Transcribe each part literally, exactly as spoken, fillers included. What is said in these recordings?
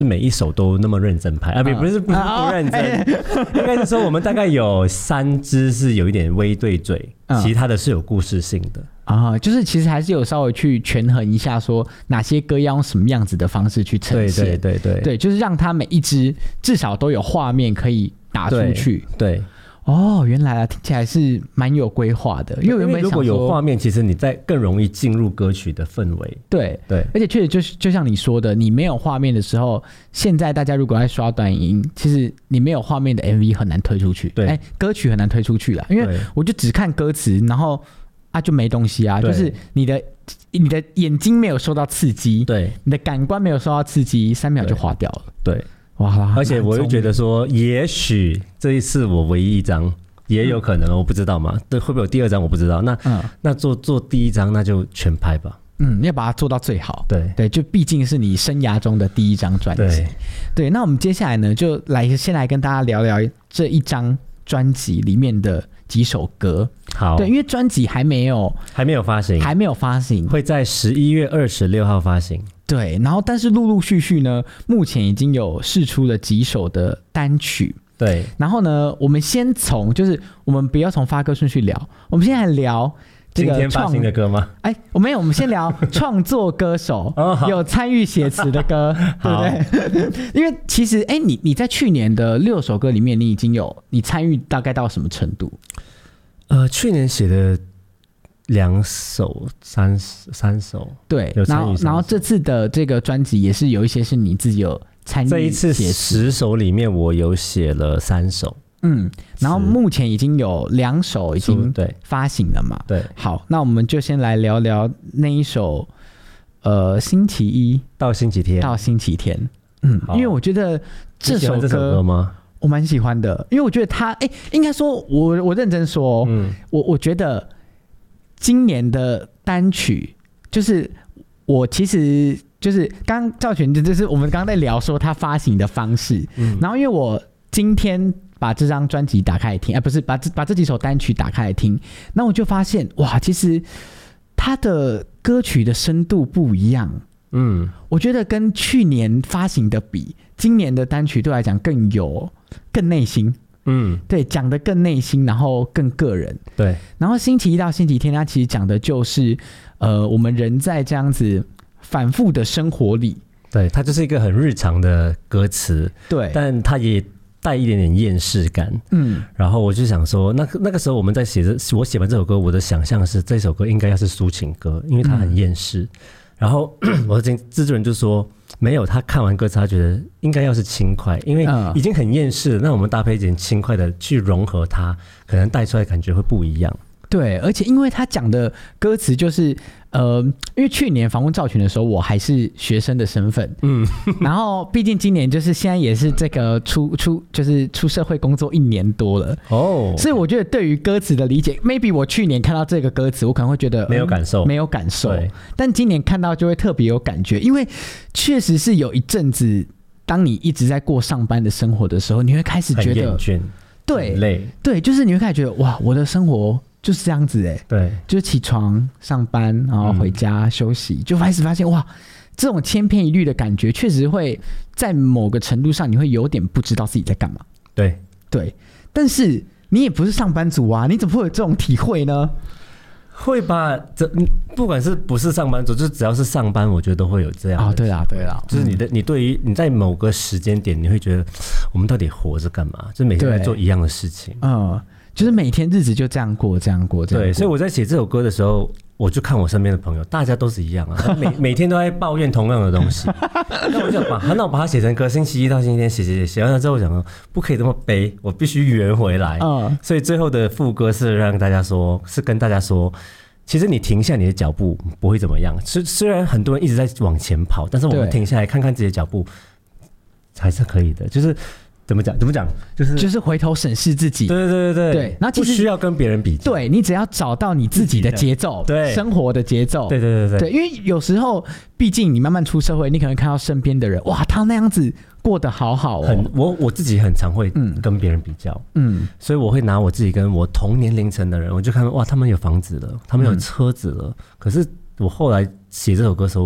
每一首都那么认真拍啊，不、嗯、不是不是不认真，啊哦、应该是说我们大概有三支是有一点微对嘴，嗯、其他的是有故事性的啊，就是其实还是有稍微去权衡一下，说哪些歌要用什么样子的方式去呈现， 对对对对， 对，就是让它每一支至少都有画面可以打出去， 对。对哦，原来啊，听起来是蛮有规划的。因为我原本想说， 如果有画面，其实你在更容易进入歌曲的氛围。 对对， 而且确实就是就像你说的，你没有画面的时候，现在大家如果在刷短影音，其实你没有画面的 M V 很难推出去，对，哎，歌曲很难推出去啦，因为我就只看歌词，然后啊就没东西啊，就是你的你的眼睛没有受到刺激， 对， 你的感官没有受到刺激，三秒就划掉了， 对。对哇，而且我又觉得说，也许这一次我唯一一张，也有可能、嗯、我不知道嘛，对，会不会有第二张我不知道。那、嗯、那做做第一张，那就全拍吧。 嗯，你要把它做到最好。 对对，就毕竟是你生涯中的第一张专辑。对对，那我们接下来呢，就来先来跟大家聊聊这一张专辑里面的几首歌。 好， 对，因为专辑还没有还没有发行， 还没有发行， 会在十一月二十六号发行。 对，然后但是陆陆续续呢，目前已经有释出了几首的单曲。 对， 然后呢，我们先从就是我们不要从发歌顺序聊，我们现在聊这个今天发行的歌吗？ 哎，我没有，我们先聊创作歌手、哦、有参与写词的歌，对不对？因为其实哎，你你在去年的六首歌里面，你已经有你参与大概到什么程度？ 呃，去年写的。两首三三首， 对，然后然后这次的这个专辑也是有一些是你自己有参与写词，这一次十首里面我有写了三首， 嗯，然后目前已经有两首已经发行了嘛， 对， 好，那我们就先来聊聊那一首，呃，星期一到星期天到星期天，嗯，因为我觉得这首 歌, 这首歌吗？ 我蛮喜欢的，因为我觉得它，哎，应该说我我认真说，嗯，我我觉得。今年的单曲就是我其实就是刚赵全就是我们刚刚在聊说他发行的方式、嗯、然后因为我今天把这张专辑打开来听，哎、呃，不是把这把这几首单曲打开来听，那我就发现哇，其实他的歌曲的深度不一样，嗯，我觉得跟去年发行的比，今年的单曲对我来讲更有更内心。嗯，对，讲得更内心，然后更个人。对，然后星期一到星期天，它其实讲的就是，呃，我们人在这样子反复的生活里， 对，它就是一个很日常的歌词，对，但它也带一点点厌世感。嗯，然后我就想说，那那个时候我们在写这，我写完这首歌，我的想象是这首歌应该要是抒情歌，因为它很厌世。嗯、然后我的制作人就说。没有，他看完歌词，他觉得应该要是轻快，因为已经很厌世了。那我们搭配一点轻快的去融合它，可能带出来的感觉会不一样。 对，而且因为他讲的歌词就是，呃，因为去年访问赵群的时候，我还是学生的身份，嗯，然后毕竟今年就是现在也是这个出出就是出社会工作一年多了，哦，所以我觉得对于歌词的理解 ，maybe 我去年看到这个歌词，我可能会觉得、嗯、 没有感受， 没有感受，但今年看到就会特别有感觉，因为确实是有一阵子，当你一直在过上班的生活的时候，你会开始觉得很厌倦， 对， 很累， 对，就是你会开始觉得哇，我的生活。就是这样子哎、欸，对，就是起床上班，然后回家休息，嗯、就开始发现哇，这种千篇一律的感觉，确实会在某个程度上，你会有点不知道自己在干嘛。 对对，但是你也不是上班族啊，你怎么会有这种体会呢？ 会吧，这不管是不是上班族，就是只要是上班，我觉得都会有这样。 哦，对啦，对啦， 就是你的，你对于你在某个时间点，你会觉得我们到底活着干嘛？就每天在做一样的事情。嗯。 就是每天日子就这样过，这样过，这样过。 对，所以我在写这首歌的时候，我就看我身边的朋友，大家都是一样啊，每每天都在抱怨同样的东西。那我就把，那我把它写成歌，星期一到星期天写写写，写完了之后，我想说不可以这么悲，我必须圆回来。嗯，所以最后的副歌是让大家说，是跟大家说，其实你停下你的脚步不会怎么样。虽虽然很多人一直在往前跑，但是我们停下来看看自己的脚步，还是可以的，就是。怎么讲？怎么讲？就是就是回头审视自己。 对对对对对。然后其实不需要跟别人比较。 对，你只要找到你自己的节奏，对生活的节奏。 对对对对。 对，因为有时候，毕竟你慢慢出社会，你可能看到身边的人，哇，他那样子过得好好哦。 很，我我自己很常会跟别人比较，嗯，所以我会拿我自己跟我同年龄层的人，我就看哇，他们有房子了，他们有车子了，嗯、可是我后来写这首歌的时候，我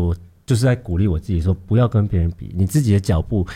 就是在鼓励我自己说，不要跟别人比，你自己的脚步